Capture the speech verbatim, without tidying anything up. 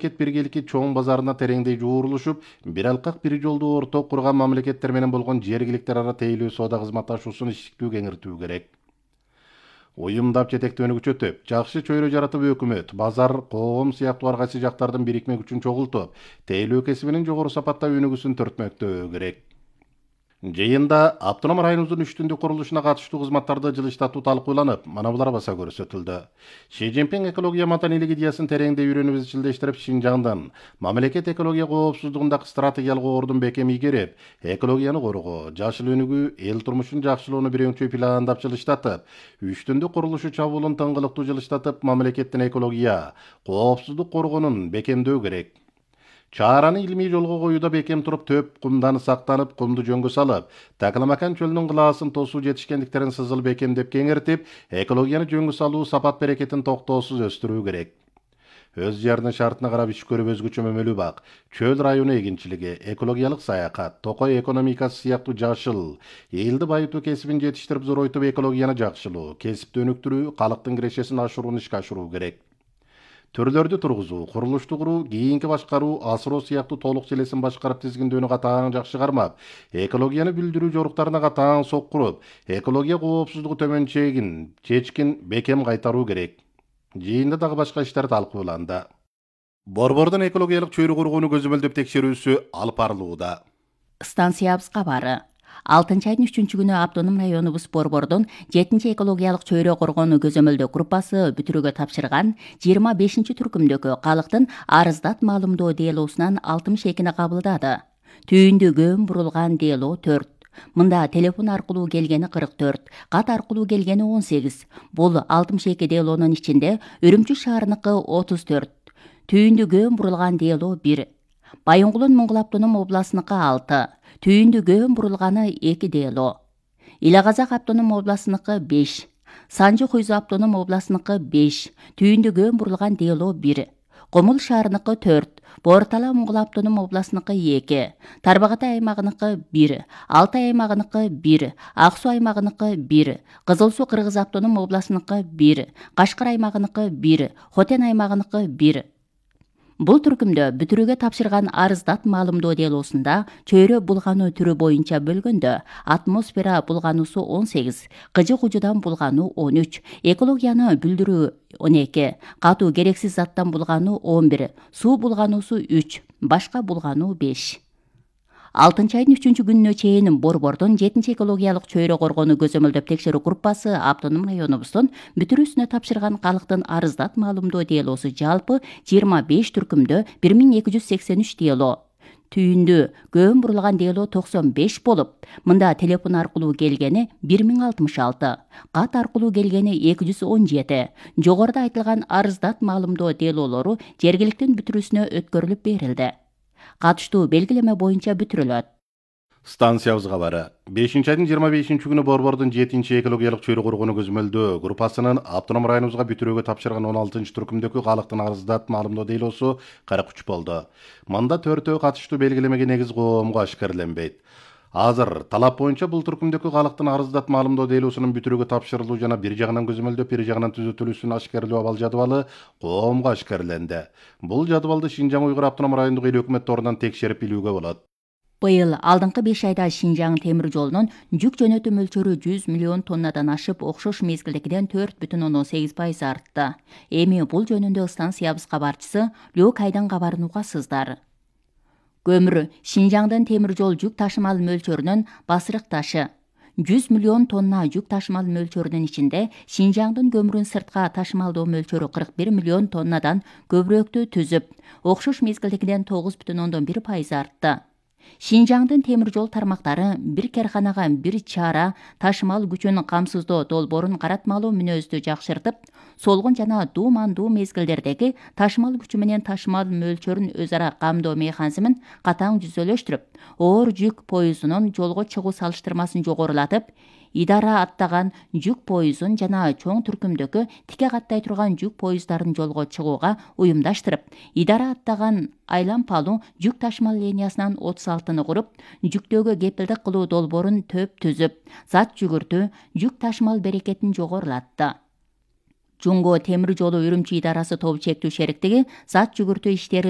мамлекет биргеликки чоң базарына тереңдей жуурулушуп, бир алкак бир жолду орток курган мамлекеттер менен болгон жергиликтер ара тейлүү соода кызматташуусун иштүү кеңиртүү керек. Уюмдап жетекти өнүгүчөтүп, жакшы чөйрө жаратып өкмөт, базар, коом сыяктуу ар кайсы жактардын бирикме күчүн чогултуп, тейлөө кесибинин жогору сапатта өнүгүүсүн төртмөктөө керек. Жыйында автоном районубуздун үч түндүк курулушуна катыштуу кызматтарды жылыштатуу талкууланып, мана булар баса көрсөтүлдү. Ши Цзиньпин экология маданилик идеясын тереңдей үйрөнүп изчилдештирип, Шинжаңдын мамлекет экология коопсуздугундагы стратегиялык ордун бекем ийгерип, экологияны коргоо, жашыл өнүгүү, эл турмушун жакшылоону бирөөчөй пландап жылыштатып, үч түндүк курулушу чабуулун тыңгылыктуу жылыштатып, мамлекеттин экология, коопсуздук коргоонун бекемдөө керек. Чаараны илмий жолго коюуда бекем туруп, төп кумдан сактанып, кумду жөнгө салып, Такаламакан чөлүнүн кылаасын тосуу жетишкендиктерин сызыл бекемдеп кеңиртип, экологияны жөнгө салуу, сапат берекетин токтоосуз өстүрүү керек. Өз жеринин шартына карап иш көрүп өзгөчө мөмөлүү бак, чөл району эгинчилиги, экологиялык саякат, токой экономикасы сыяктуу жашыл, элди байытуу кесибин жетиштирип зоройтуп, экологияны жакшылоо, кесипти өнүктүрүү, калктын кирешесин ашырууну ишке ашыруу керек. Төрлөрдү тургузуу, курулушту куруу, кийинки башкаруу, асыроо сыяктуу толук желесин башкарып тизгиндөөнү катаң жакшы кармап, экологияны билдирүү жоруктарына катаң соккуруп, экология коопсуздугу төмөнчегин, чечкин бекем кайтаруу керек. Жыйында дагы башка иштер талкууланды. Борбордун экологиялык чөйрө коргоону көзөмөлдөп текшерүүсү алып барылууда. Станциябыз кабары. алтынчы айдын үчүнчү күнү автоном районубуз Борбордун жетинчи экологиялык чөйрө коргоону көзөмөлдөө группасы бүтүрүүгө тапшырган жыйырма бешинчи түркүмдөгү калктын арыздат маалымдоо делоосунан алтымыш экини кабылдады. Түйүндү көм бурулган дело төрт. Мында телефон аркылуу келгени кырк төрт, кат аркылуу келгени он сегиз. Бул алтымыш эки делонун ичинде Үрүмчү шаарыныкы отуз төрт. Түйүндү көм бурулган дело бир. Байынгулун Муңгул автоном областыныкы алты. Түйүндү көм бурулганы эки дело. Ила-Казак автоном областыныкы беш. Санжы Хуйзу автоном областыныкы беш. Түйүндү көм бурулган дело бир. Комул шаарыныкы төрт. Бортала Муңгул автоном областыныкы эки. Тарбагатай аймагыныкы бир. Алтай аймагыныкы бир. Ак Суу аймагыныкы бир. Кызыл Суу Кыргыз автоном областыныкы бир. Кашкар аймагыныкы бир. Хотен аймагыныкы бир. Бул түркүмдө бүтүрүүгө тапшырган арыздат маалымдоо делоосунда чөйрө булгануу түрү боюнча бөлгөндө атмосфера булгануусу он сегиз, кыжы кужудан булгануу он үч, экологияны бүлдүрүү он эки, катуу керексиз заттан булгануу он бир, суу булгануусу үч, башка булгануу беш. алтынчы айдын үчүнчү күнүнө чейин Борбордун жетинчи экологиялык чөйрө коргоону көзөмөлдөп текшерүү группасы автоном районубуздун бүтүрүүсүнө тапшырган калктын арыздат маалымдоо делоосу жалпы жыйырма беш түркүмдө бир миң эки жүз сексен үч дело. Түйүндү көм бурулган дело токсон беш болуп, мында телефон аркылуу келгени бир миң алтымыш алты, кат аркылуу келгени эки жүз он жети. Жогоруда айтылган арыздат маалымдоо делолору жергиликтин бүтүрүүсүнө өткөрүлүп берилди. Катыштуу белгилеме боюнча бүтүрүлөт. Станциябыз кабары. бешинчи айдын жыйырма бешинчи күнү Борбордун жетинчи экологиялык чөйрө коргоону көзөмөлдөө группасынын автоном районубузга бүтүрүүгө тапшырган он алтынчы түркүмдөгү калктын арыздат маалымдоо делоосу кырк үч болду. Мында төртөө катыштуу белгилемеге негиз коомго ашкерленбейт. Азыр талап боюнча бул түркүмдөгү калктын арыздат маалымдоо делоосунун бүтүрүүгө тапшырылуу жана бир жагынан көзөмөлдөп, бир жагынан түзөтүлүүсүн ашкерлөө абал жадыбалы коомго ашкерленди. Бул жадыбалды Шинжаң Уйгур автоном райондук эл өкмөт торунан текшерип билүүгө болот. Быйыл алдыңкы беш айда Шинжаң темир жолунун жүк жөнөтүү мөлчөрү жүз миллион тоннадан ашып, окшош мезгилдегиден төрт бүтүн ондон сегиз пайыз артты. Эми бул жөнүндө станциябыз кабарчысы Лөө Кайдан кабарын угасыздар. Көмүр Шинжаңдын темир жол жүк ташымал мөлчөрүнүн басырык ташы. жүз миллион тонна жүк ташымал мөлчөрүнүн ичинде Шинжаңдын көмүрүн сыртка ташымалдоо мөлчөрү кырк бир миллион тоннадан көбүрөөктү түзүп, окшош мезгилдегиден тогуз бүтүн ондон бир пайыз артты. Шинжаңдын темир жол тармактары бир керканага бир чара ташымал күчүн камсыздоо долбоорун каратмалуу мүнөздү жакшыртып, солгун жана дуумандуу мезгилдердеги ташымал күчү менен ташымал мөлчөрүн өз ара камдоо механизмин катаң жүзөлөштүрүп, оор жүк поездунун жолго чыгуу салыштырмасын жогорулатып, идара аттаган жүк поездун жана чоң түркүмдөгү тике каттай турган жүк поезддарын жолго чыгууга уюмдаштырып, идара аттаган айлампалуу жүк ташымал линиясынан отуз алтыны куруп, жүктөгө кепилдик кылуу долбоорун төп түзүп, зат жүгүртүү, жүк ташымал берекетин жогорулатты. Жумго темир жолу Үрүмчү идарасы тобу чектүү шериктиги зат жүгүртүү иштери